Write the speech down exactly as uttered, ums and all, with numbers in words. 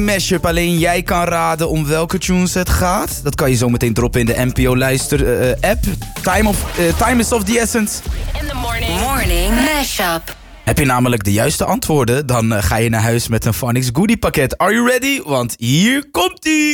Mashup, alleen jij kan raden om welke tunes het gaat. Dat kan je zo meteen droppen in de N P O luister uh, app. Time, of, uh, time is of the essence. In the morning. Morning Mashup. Heb je namelijk de juiste antwoorden, dan uh, ga je naar huis met een Phonics goodie pakket. Are you ready? Want hier komt-ie!